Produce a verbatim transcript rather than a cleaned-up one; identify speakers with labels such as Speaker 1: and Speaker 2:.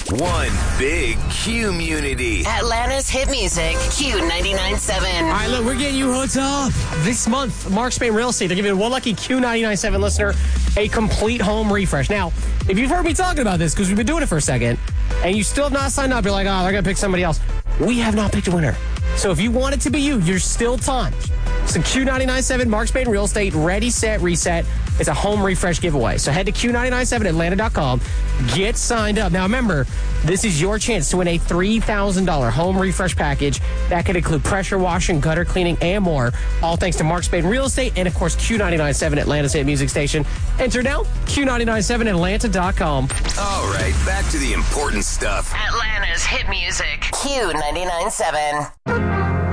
Speaker 1: One big Q-munity.
Speaker 2: Atlanta's hit music, Q ninety-nine point seven.
Speaker 3: All right, look, we're getting you hooked up. This month, Mark Spain Real Estate, they're giving one lucky Q ninety-nine point seven listener a complete home refresh. Now, if you've heard me talking about this, because we've been doing it for a second, and you still have not signed up, you're like, oh, they're going to pick somebody else. We have not picked a winner. So if you want it to be you, you're still time. So Q ninety-nine point seven, Mark Spain Real Estate, ready, set, reset. It's a home refresh giveaway. So head to Q ninety-nine point seven Atlanta dot com. Get signed up. Now remember, this is your chance to win a three thousand dollars home refresh package. That could include pressure washing, gutter cleaning, and more. All thanks to Mark Spain Real Estate and, of course, Q ninety-nine point seven Atlanta's hit music station. Enter now, Q ninety-nine point seven Atlanta dot com.
Speaker 1: All right, back to the important stuff.
Speaker 2: Atlanta's hit music, Q ninety-nine point seven.